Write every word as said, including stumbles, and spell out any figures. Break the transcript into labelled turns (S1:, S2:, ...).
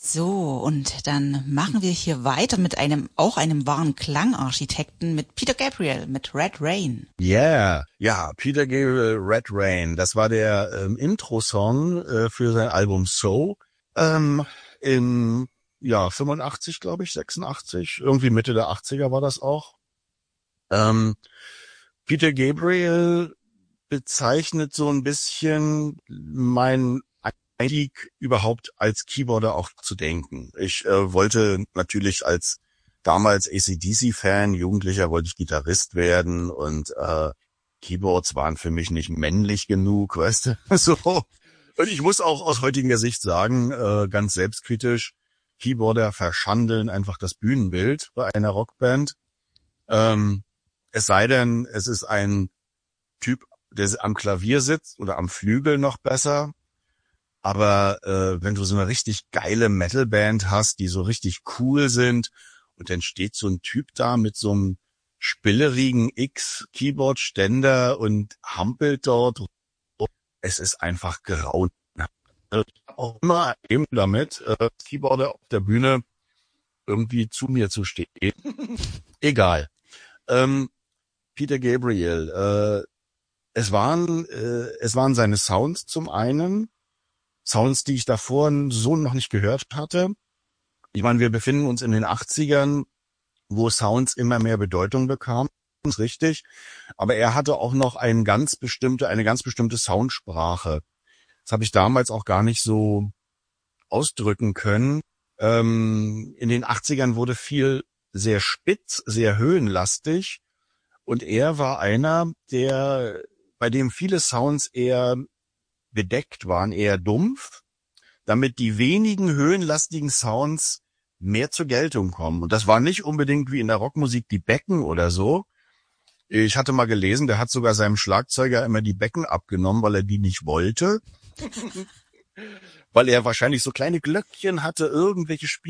S1: So, und dann machen wir hier weiter mit einem, auch einem wahren Klangarchitekten, mit Peter Gabriel, mit Red Rain.
S2: Yeah, ja, Peter Gabriel, Red Rain. Das war der ähm, Intro-Song äh, für sein Album So. Ähm, in, ja, fünfundachtzig, glaube ich, sechsundachtzig. Irgendwie Mitte der achtziger war das auch. Ähm, Peter Gabriel bezeichnet so ein bisschen mein Einstieg überhaupt als Keyboarder auch zu denken. Ich äh, wollte natürlich als damals A C D C-Fan, Jugendlicher, wollte ich Gitarrist werden und äh, Keyboards waren für mich nicht männlich genug, weißt du, so. Und ich muss auch aus heutiger Sicht sagen, äh, ganz selbstkritisch, Keyboarder verschandeln einfach das Bühnenbild bei einer Rockband. Ähm, es sei denn, es ist ein Typ, der am Klavier sitzt oder am Flügel noch besser. Aber äh, wenn du so eine richtig geile Metalband hast, die so richtig cool sind und dann steht so ein Typ da mit so einem spillerigen X-Keyboard-Ständer und hampelt dort, es ist einfach grauenhaft. Auch immer eben damit, äh, Keyboarder auf der Bühne irgendwie zu mir zu stehen. Egal. Ähm, Peter Gabriel, äh, es waren äh, es waren seine Sounds zum einen, Sounds, die ich davor so noch nicht gehört hatte. Ich meine, wir befinden uns in den achtzigern, wo Sounds immer mehr Bedeutung bekamen, ist richtig. Aber er hatte auch noch eine ganz bestimmte, eine ganz bestimmte Soundsprache. Das habe ich damals auch gar nicht so ausdrücken können. Ähm, in den achtzigern wurde viel sehr spitz, sehr höhenlastig. Und er war einer, der, bei dem viele Sounds eher bedeckt waren, eher dumpf, damit die wenigen höhenlastigen Sounds mehr zur Geltung kommen. Und das war nicht unbedingt wie in der Rockmusik die Becken oder so. Ich hatte mal gelesen, der hat sogar seinem Schlagzeuger immer die Becken abgenommen, weil er die nicht wollte. Weil er wahrscheinlich so kleine Glöckchen hatte, irgendwelche Spiele